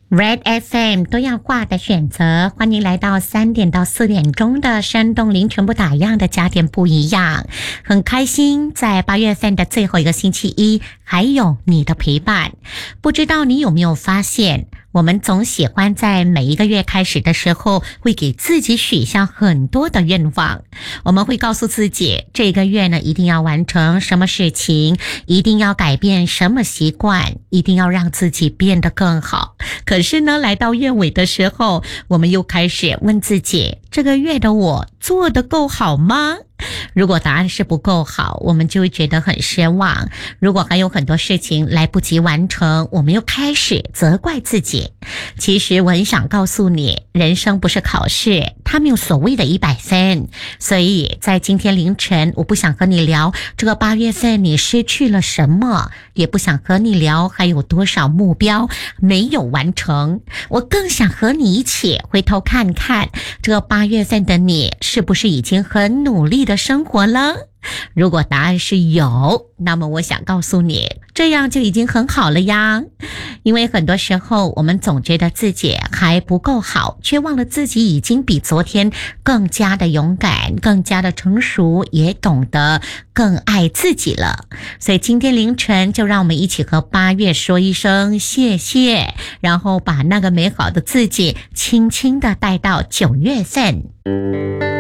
Red FM 多样化的选择，欢迎来到3点到4点钟的山洞林全部打样的家电不一样。很开心在8月份的最后一个星期一还有你的陪伴。不知道你有没有发现，我们总喜欢在每一个月开始的时候会给自己许下很多的愿望。我们会告诉自己这个月呢一定要完成什么事情，一定要改变什么习惯，一定要让自己变得更好。可是呢，来到月尾的时候，我们又开始问自己，这个月的我做得够好吗？如果答案是不够好，我们就会觉得很失望。如果还有很多事情来不及完成，我们又开始责怪自己。其实我很想告诉你，人生不是考试，它没有所谓的100分。所以在今天凌晨，我不想和你聊这个8月份你失去了什么，也不想和你聊还有多少目标没有完成。我更想和你一起回头看看，这个8月份的你是不是已经很努力的生活了？如果答案是有，那么我想告诉你，这样就已经很好了呀。因为很多时候我们总觉得自己还不够好，却忘了自己已经比昨天更加的勇敢，更加的成熟，也懂得更爱自己了。所以今天凌晨就让我们一起和8月说一声谢谢，然后把那个美好的自己轻轻的带到9月份。